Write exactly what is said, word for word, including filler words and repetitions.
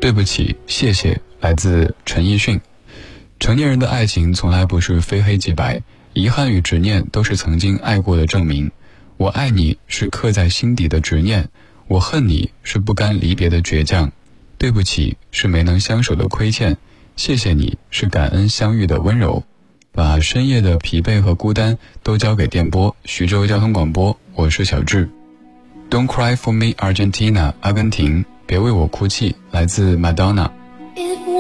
对不起，谢谢，来自陈奕迅。成年人的爱情从来不是非黑即白，遗憾与执念都是曾经爱过的证明。我爱你是刻在心底的执念，我恨你是不甘离别的倔强。对不起是没能相守的亏欠，谢谢你是感恩相遇的温柔。把深夜的疲惫和孤单都交给电波，徐州交通广播，我是小智。Don't cry for me Argentina， 阿根廷，别为我哭泣，来自 Madonna。